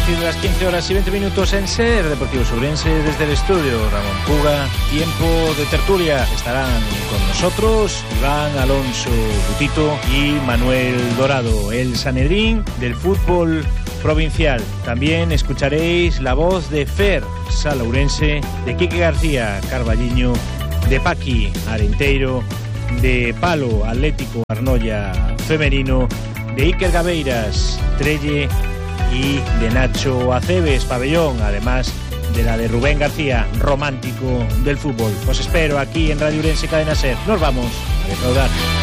partir de las 15 horas y 20 minutos en SER Deportivo Ourense desde el estudio. Ramón Puga, tiempo de tertulia. Estarán con nosotros Iván Alonso Butito y Manuel Dorado, el Sanedrín del fútbol provincial. También escucharéis la voz de Fer Sala Ourense, de Quique García Carballiño, de Paqui Arenteiro, de Palo Atlético Arnoia femenino, de Iker Gabeiras Trelle y de Nacho Aceves Pabellón, además de la de Rubén García, romántico del fútbol. Os espero aquí en Radio Ourense Cadena SER. Nos vamos a defraudar.